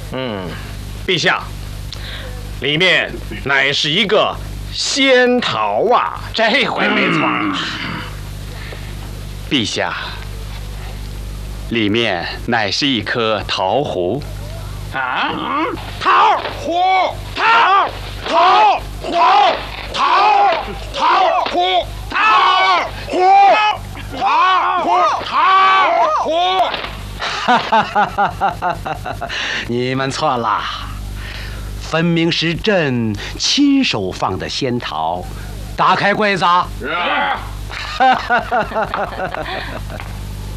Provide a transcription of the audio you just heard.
陛下，里面乃是一个仙桃啊，这回没错了。 陛下，里面乃是一颗桃核。 啊！桃核，桃核，桃核，桃核，桃核，桃核。 哈哈哈哈哈哈！你们错了，分明是朕亲手放的仙桃。打开柜子。是。哈哈哈哈哈哈！